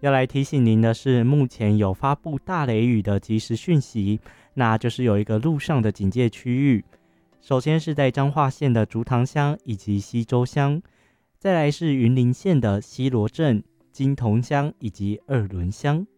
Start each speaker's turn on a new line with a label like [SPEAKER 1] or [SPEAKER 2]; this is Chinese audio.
[SPEAKER 1] 要来提醒您的是，目前有发布大雷雨的即时讯息，那就是有一个路上的警戒区域。首先是在彰化县的竹塘乡以及溪州乡，再来是云林县的西螺镇、金同乡以及二仑乡。